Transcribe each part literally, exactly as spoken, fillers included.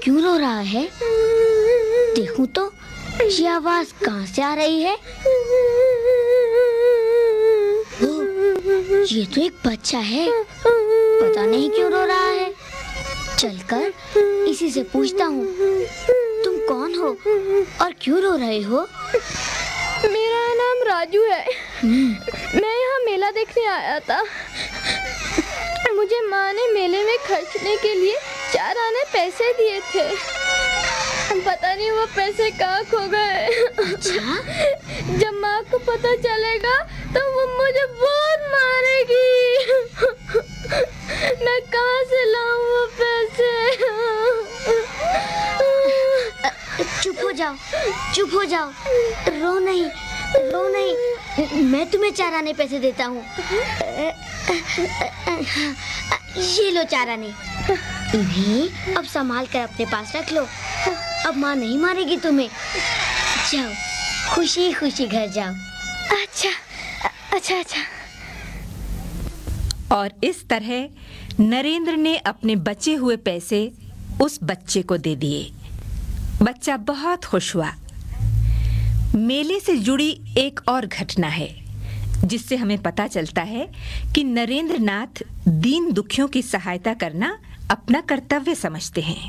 क्यों रो रहा है? देखूं तो ये आवाज कहाँ से आ रही है? ओ, ये तो एक बच्चा है, पता नहीं क्यों रो रहा है। चलकर इसी से पूछता हूँ, तुम कौन हो और क्यों रो रहे हो? मेरा नाम राजू है। मैं यहाँ मेला देखने आया था। मुझे माँ ने मेले में खर्चने के लिए चार आने पैसे दिए थे। पता नहीं वो पैसे कहाँ खो गए। अच्छा? जब माँ को पता चलेगा तो वो मुझे बहुत मारेगी। मैं कहाँ से लाऊं वो पैसे? चुप हो जाओ, चुप हो जाओ, रो नहीं, रो नहीं, मैं तुम्हें चार आने पैसे देता हूँ। ये लो चार आने, इन्हें अब संभाल कर अपने पास रख लो। अब माँ नहीं मारेगी तुम्हें। जाओ, खुशी खुशी घर जाओ। अच्छा अच्छा अच्छा। और इस तरह नरेंद्र ने अपने बचे हुए पैसे उस बच्चे को दे दिए। बच्चा बहुत खुश हुआ। मेले से जुड़ी एक और घटना है जिससे हमें पता चलता है कि नरेंद्र नाथ दीन दुखियों की सहायता करना अपना कर्तव्य समझते हैं।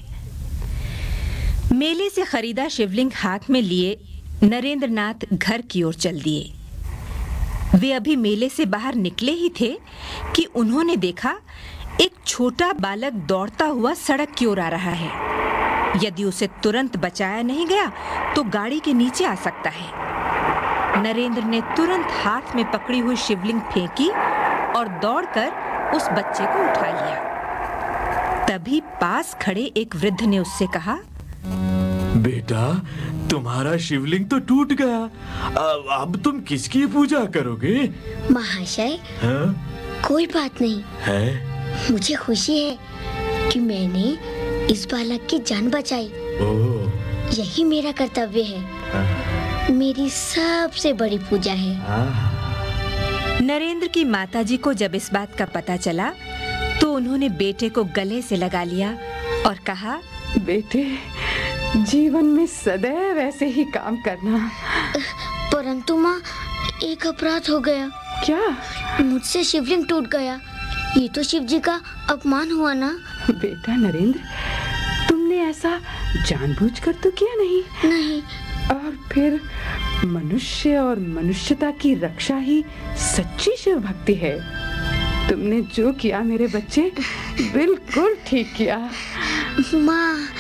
मेले से खरीदा शिवलिंग हाथ में लिए नरेंद्र नाथ घर की ओर चल दिए। वे अभी मेले से बाहर निकले ही थे कि उन्होंने देखा एक छोटा बालक दौड़ता हुआ सड़क की ओर आ रहा है। यदि उसे तुरंत बचाया नहीं गया तो गाड़ी के नीचे आ सकता है। नरेंद्र ने तुरंत हाथ में पकड़ी हुई शिवलिंग फेंकी और दौड़कर उस बच्चे को उठा लिया। तभी पास खड़े एक वृद्ध ने उससे कहा, बेटा, तुम्हारा शिवलिंग तो टूट गया। अब तुम किसकी पूजा करोगे? महाशय, कोई बात नहीं है? मुझे खुशी है कि मैंने इस बालक की जान बचाई। ओह। यही मेरा कर्तव्य है। मेरी सबसे बड़ी पूजा है। नरेंद्र की माताजी को जब इस बात का पता चला तो उन्होंने बेटे को गले से लगा लिया और कहा, बेटे, जीवन में सदैव ऐसे ही काम करना। परंतु माँ, एक अपराध हो गया। क्या? मुझसे शिवलिंग टूट गया। ये तो शिव जी का अपमान हुआ ना। बेटा नरेंद्र, तुमने ऐसा जानबूझकर तो किया नहीं। नहीं। और फिर मनुष्य और मनुष्यता की रक्षा ही सच्ची शिव भक्ति है। तुमने जो किया मेरे बच्चे, बिल्कुल ठीक किया। माँ,